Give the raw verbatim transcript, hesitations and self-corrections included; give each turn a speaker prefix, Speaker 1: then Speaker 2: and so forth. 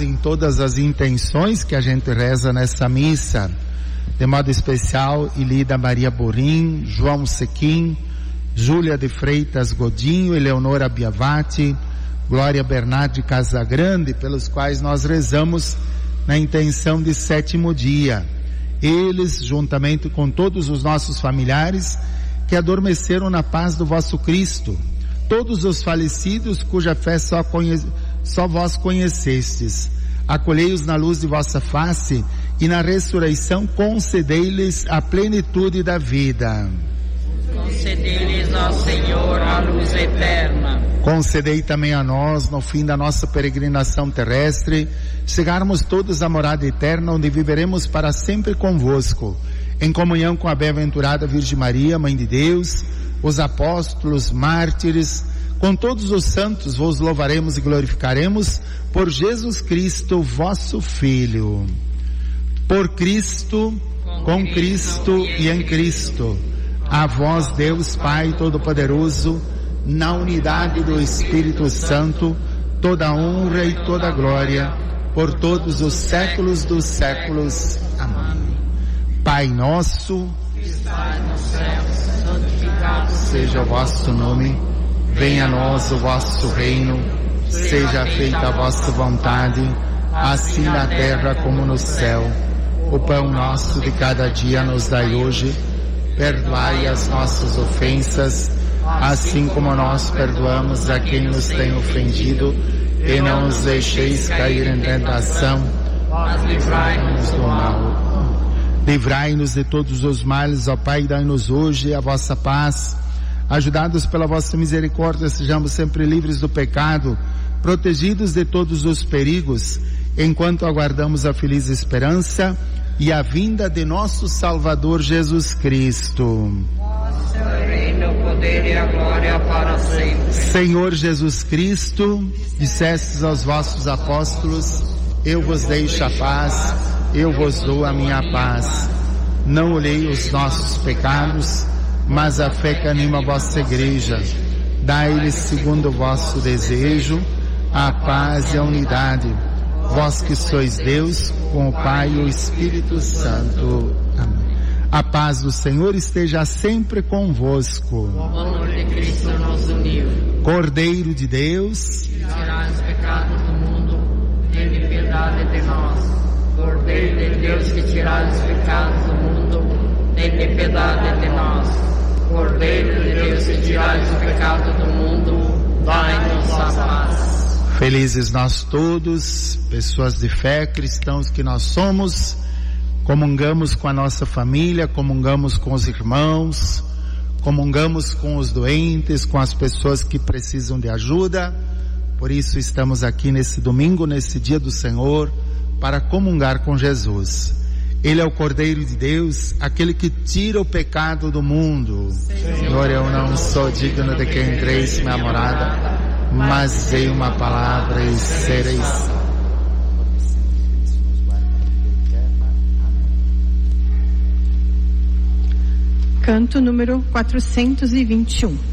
Speaker 1: em todas as intenções que a gente reza nessa missa. De modo especial, Ilida Maria Borim, João Sequim, Júlia de Freitas Godinho, Eleonora Biavati, Glória Bernardi Casagrande, pelos quais nós rezamos na intenção de sétimo dia. Eles, juntamente com todos os nossos familiares que adormeceram na paz do vosso Cristo, todos os falecidos cuja fé só, conhe... só vós conhecestes, acolhei-os na luz de vossa face e na ressurreição concedei-lhes a plenitude da vida.
Speaker 2: Concedei-lhes, ó Senhor, a luz eterna.
Speaker 1: Concedei também a nós, no fim da nossa peregrinação terrestre, chegarmos todos à morada eterna, onde viveremos para sempre convosco, em comunhão com a bem-aventurada Virgem Maria, Mãe de Deus, os apóstolos, mártires, com todos os santos vos louvaremos e glorificaremos por Jesus Cristo, vosso Filho. Por Cristo, com Cristo e em Cristo, a vós Deus Pai Todo-Poderoso, na unidade do Espírito Santo, toda a honra e toda a glória, por todos os séculos dos séculos. Amém. Pai nosso,
Speaker 2: que estais no céu, santificado
Speaker 1: seja o vosso nome, venha a nós o vosso reino, seja feita a vossa vontade, assim na terra como no céu. O pão nosso de cada dia nos dai hoje, perdoai as nossas ofensas, assim como nós perdoamos a quem nos tem ofendido, e não nos deixeis cair em tentação, mas livrai-nos do mal. Livrai-nos de todos os males, ó Pai, dai-nos hoje a vossa paz. Ajudados pela vossa misericórdia, sejamos sempre livres do pecado, protegidos de todos os perigos, enquanto aguardamos a feliz esperança e a vinda de nosso Salvador Jesus Cristo.
Speaker 2: Vosso é o reino, o poder e a glória para sempre.
Speaker 1: Senhor Jesus Cristo, dissestes aos vossos apóstolos, eu vos deixo a paz, eu vos dou a minha paz. Não olhei os nossos pecados, mas a fé que anima a vossa igreja. Dai-lhes segundo o vosso desejo, a paz e a unidade. Vós que sois Deus, com o Pai e o Espírito Santo. Amém. A paz do Senhor esteja sempre convosco.
Speaker 2: O amor de Cristo nos uniu.
Speaker 1: Cordeiro de Deus,
Speaker 2: tirai os pecados do mundo, tende piedade de nós. Cordeiro de Deus, que tirai os pecados do mundo, tende piedade de nós. Cordeiro de Deus, que tirai o pecado do mundo, dai-nos a paz.
Speaker 1: Felizes nós todos, pessoas de fé, cristãos que nós somos, comungamos com a nossa família, comungamos com os irmãos, comungamos com os doentes, com as pessoas que precisam de ajuda. Por isso estamos aqui nesse domingo, nesse dia do Senhor, para comungar com Jesus. Ele é o Cordeiro de Deus, aquele que tira o pecado do mundo. Senhor, eu não sou digno de que entreis na minha morada, mas dizei uma palavra e sereis.
Speaker 3: Canto número quatrocentos e vinte e um.